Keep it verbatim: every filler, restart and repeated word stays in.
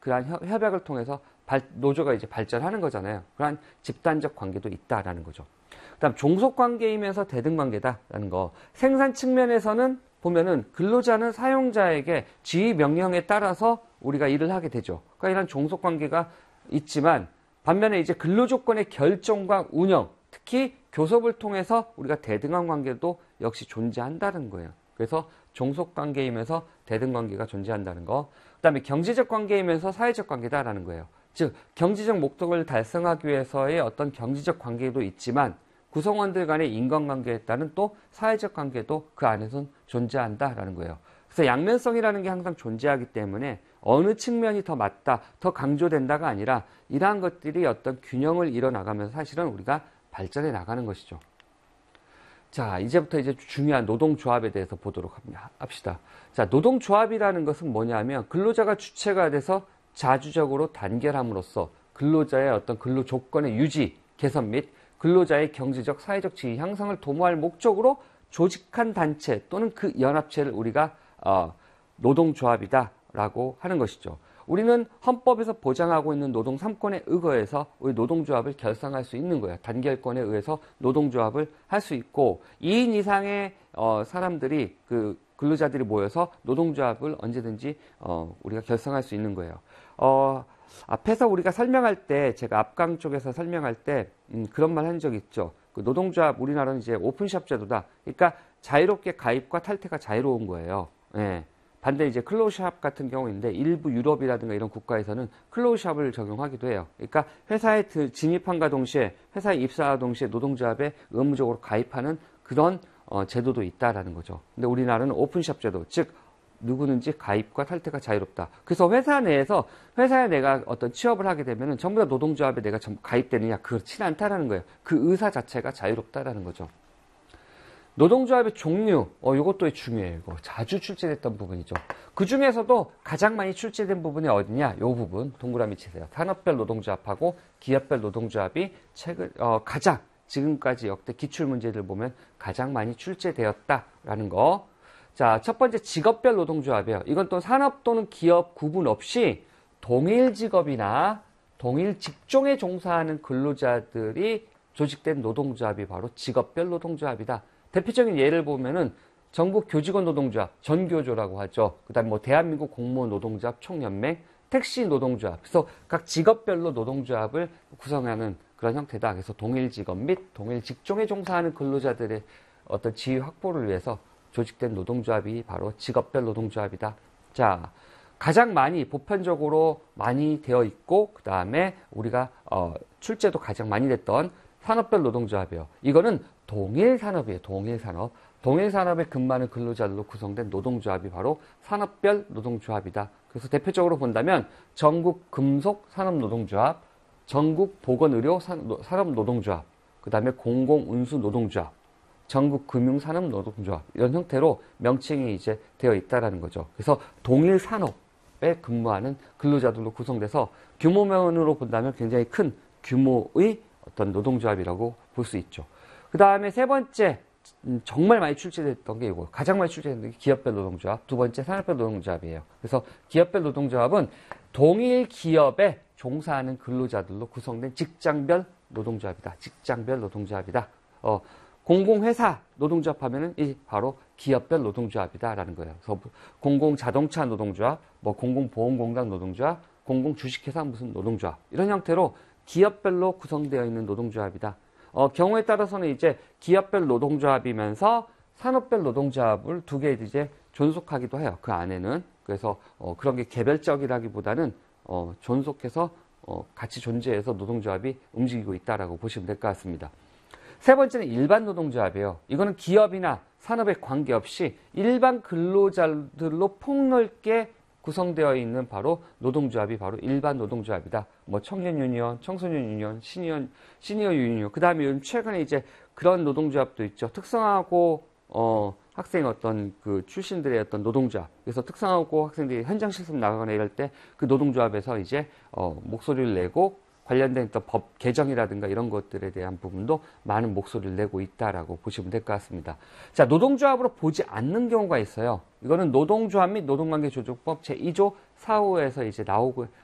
그러한 협약을 통해서 발, 노조가 이제 발전하는 거잖아요. 그러한 집단적 관계도 있다라는 거죠. 그다음 종속 관계이면서 대등 관계다라는 거. 생산 측면에서는 보면은 근로자는 사용자에게 지휘 명령에 따라서 우리가 일을 하게 되죠. 그러니까 이런 종속 관계가 있지만 반면에 이제 근로조건의 결정과 운영, 특히 교섭을 통해서 우리가 대등한 관계도 역시 존재한다는 거예요. 그래서 종속 관계이면서 대등 관계가 존재한다는 거. 그다음에 경제적 관계이면서 사회적 관계다라는 거예요. 즉 경제적 목적을 달성하기 위해서의 어떤 경제적 관계도 있지만 구성원들 간의 인간관계에 따른 또 사회적 관계도 그 안에선 존재한다라는 거예요. 그래서 양면성이라는 게 항상 존재하기 때문에 어느 측면이 더 맞다, 더 강조된다가 아니라 이러한 것들이 어떤 균형을 이뤄나가면서 사실은 우리가 발전해 나가는 것이죠. 자, 이제부터 이제 중요한 노동조합에 대해서 보도록 합시다. 자, 노동조합이라는 것은 뭐냐면 근로자가 주체가 돼서 자주적으로 단결함으로써 근로자의 어떤 근로 조건의 유지, 개선 및 근로자의 경제적, 사회적 지위 향상을 도모할 목적으로 조직한 단체 또는 그 연합체를 우리가 어, 노동조합이다라고 하는 것이죠. 우리는 헌법에서 보장하고 있는 노동 삼 권에 의거해서 우리 노동조합을 결성할 수 있는 거예요. 단결권에 의해서 노동조합을 할 수 있고 이 인 이상의 어, 사람들이 그 근로자들이 모여서 노동조합을 언제든지 어, 우리가 결성할 수 있는 거예요. 어, 앞에서 우리가 설명할 때 제가 앞강 쪽에서 설명할 때 음, 그런 말 한 적 있죠. 그 노동조합 우리나라는 이제 오픈샵 제도다. 그러니까 자유롭게 가입과 탈퇴가 자유로운 거예요. 예. 반대 이제 클로즈샵 같은 경우인데 일부 유럽이라든가 이런 국가에서는 클로즈샵을 적용하기도 해요. 그러니까 회사에 진입함과 동시에 회사에 입사와 동시에 노동조합에 의무적으로 가입하는 그런 어, 제도도 있다라는 거죠. 근데 우리나라는 오픈샵 제도, 즉 누구든지 가입과 탈퇴가 자유롭다. 그래서 회사 내에서 회사에 내가 어떤 취업을 하게 되면은 전부 다 노동조합에 내가 가입되느냐 그렇진 않다라는 거예요. 그 의사 자체가 자유롭다라는 거죠. 노동조합의 종류, 어, 이것도 중요해요. 이거 자주 출제됐던 부분이죠. 그 중에서도 가장 많이 출제된 부분이 어디냐? 이 부분 동그라미 치세요. 산업별 노동조합하고 기업별 노동조합이 최근 어, 가장 지금까지 역대 기출 문제들 보면 가장 많이 출제되었다라는 거. 자, 첫 번째 직업별 노동조합이에요. 이건 또 산업 또는 기업 구분 없이 동일 직업이나 동일 직종에 종사하는 근로자들이 조직된 노동조합이 바로 직업별 노동조합이다. 대표적인 예를 보면은 전국 교직원 노동조합, 전교조라고 하죠. 그 다음에 뭐 대한민국 공무원 노동조합 총연맹, 택시 노동조합. 그래서 각 직업별로 노동조합을 구성하는 그런 형태다. 그래서 동일 직업 및 동일 직종에 종사하는 근로자들의 어떤 지위 확보를 위해서 조직된 노동조합이 바로 직업별 노동조합이다. 자, 가장 많이 보편적으로 많이 되어 있고 그 다음에 우리가 어, 출제도 가장 많이 됐던 산업별 노동조합이에요. 이거는 동일 산업이에요. 동일 산업. 동일 산업에 근무하는 근로자들로 구성된 노동조합이 바로 산업별 노동조합이다. 그래서 대표적으로 본다면 전국 금속 산업노동조합, 전국 보건의료 산업노동조합, 그 다음에 공공운수 노동조합, 전국 금융산업노동조합 이런 형태로 명칭이 이제 되어 있다라는 거죠. 그래서 동일 산업에 근무하는 근로자들로 구성돼서 규모면으로 본다면 굉장히 큰 규모의 어떤 노동조합이라고 볼 수 있죠. 그 다음에 세 번째 정말 많이 출제됐던 게 이거 가장 많이 출제됐던 게 기업별 노동조합, 두 번째 산업별 노동조합이에요. 그래서 기업별 노동조합은 동일 기업에 종사하는 근로자들로 구성된 직장별 노동조합이다. 직장별 노동조합이다. 어, 공공회사 노동조합 하면은 이 바로 기업별 노동조합이다라는 거예요. 그래서 공공자동차 노동조합, 뭐 공공보험공단 노동조합, 공공주식회사 무슨 노동조합 이런 형태로 기업별로 구성되어 있는 노동조합이다. 어, 경우에 따라서는 이제 기업별 노동조합이면서 산업별 노동조합을 두 개 이제 존속하기도 해요. 그 안에는. 그래서 어, 그런 게 개별적이라기보다는 어, 존속해서 어, 같이 존재해서 노동조합이 움직이고 있다라고 보시면 될 것 같습니다. 세 번째는 일반 노동조합이에요. 이거는 기업이나 산업에 관계없이 일반 근로자들로 폭넓게 구성되어 있는 바로 노동조합이 바로 일반 노동조합이다. 뭐 청년 유니언, 청소년 유니언, 시니어, 시니어 유니언. 그 다음에 요즘 최근에 이제 그런 노동조합도 있죠. 특성화고, 어, 학생 어떤 그 출신들의 어떤 노동조합. 그래서 특성화고 학생들이 현장 실습 나가거나 이럴 때 그 노동조합에서 이제, 어, 목소리를 내고 관련된 또 법 개정이라든가 이런 것들에 대한 부분도 많은 목소리를 내고 있다라고 보시면 될 것 같습니다. 자, 노동조합으로 보지 않는 경우가 있어요. 이거는 노동조합 및 노동관계조정법 제이 조 사 호에서 이제 나오고,